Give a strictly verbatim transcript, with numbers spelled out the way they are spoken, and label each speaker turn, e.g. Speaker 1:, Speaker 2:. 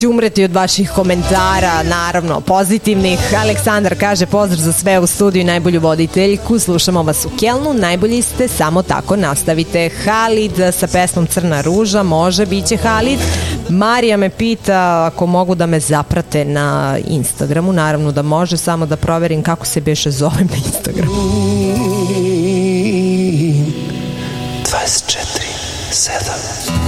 Speaker 1: umreti od vaših komentara, naravno pozitivnih. Aleksandar kaže pozdrav za sve u studiju i najbolju voditeljku, slušamo vas u Kelnu, najbolji ste, samo tako nastavite. Halid sa pesmom Crna ruža, može, bit će Halid. Marija me pita ako mogu da me zaprate na Instagramu, naravno da može, samo da proverim kako se beše zovem na Instagramu.
Speaker 2: dvadeset četiri sedam